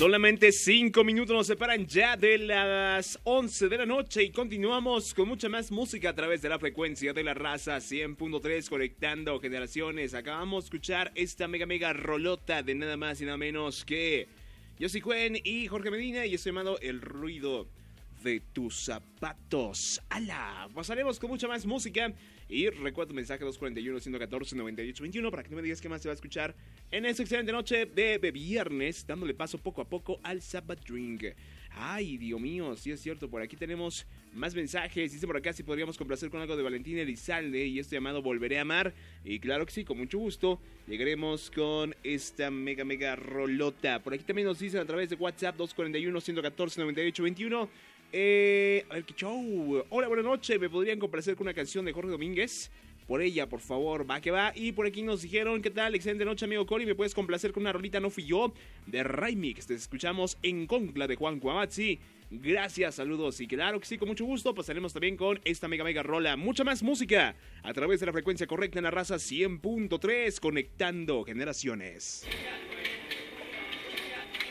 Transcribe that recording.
Solamente 5 minutos nos separan ya de las 11 de la noche y continuamos con mucha más música a través de la frecuencia de la raza 100.3 conectando generaciones. Acabamos de escuchar esta mega rolota de nada más y nada menos que Yossi Cuen y Jorge Medina y esto llamado El ruido de tus zapatos. ¡Hala! Pasaremos con mucha más música. Y recuerda tu mensaje 241-114-9821 para que no me digas qué más se va a escuchar en esta excelente noche de viernes, dándole paso poco a poco al Sabbath Drink. Ay, Dios mío, sí es cierto, por aquí tenemos más mensajes. Dice por acá si podríamos complacer con algo de Valentín Elizalde y esto llamado Volveré a Amar. Y claro que sí, con mucho gusto llegaremos con esta mega rolota. Por aquí también nos dicen a través de WhatsApp 241-114-9821. A ver qué show. Hola, buenas noches. ¿Me podrían complacer con una canción de Jorge Domínguez? Por ella, por favor, va que va. Y por aquí nos dijeron, ¿qué tal? Excelente noche, amigo Coli. ¿Me puedes complacer con una rolita No Fui Yo? De Raimix. Te escuchamos en Concla de Juan Cuamazzi. Gracias, saludos. Y claro que sí, con mucho gusto pasaremos también con esta mega rola. Mucha más música a través de la frecuencia correcta en la raza 100.3, conectando generaciones.